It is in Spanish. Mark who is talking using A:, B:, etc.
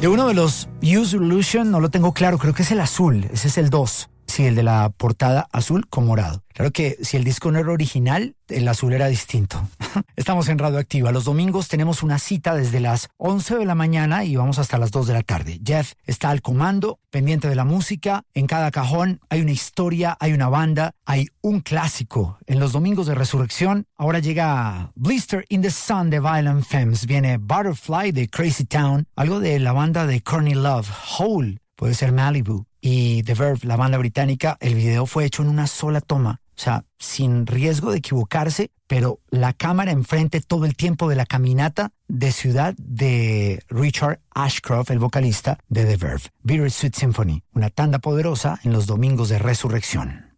A: De uno de los Use Illusion, no lo tengo claro, creo que es el azul, ese es el 2. Sí, el de la portada azul con morado. Claro que si el disco no era original, el azul era distinto. Estamos en Radioactiva. Los domingos tenemos una cita desde las 11 de la mañana y vamos hasta las 2 de la tarde. Jeff está al comando, pendiente de la música. En cada cajón hay una historia, hay una banda, hay un clásico. En los domingos de Resurrección, ahora llega Blister in the Sun de Violent Femmes. Viene Butterfly de Crazy Town, algo de la banda de Courtney Love, Hole, puede ser Malibu. Y The Verve, la banda británica, el video fue hecho en una sola toma. O sea, sin riesgo de equivocarse, pero la cámara enfrente todo el tiempo de la caminata de ciudad de Richard Ashcroft, el vocalista de The Verve. Bittersweet Symphony, una tanda poderosa en los domingos de Resurrección.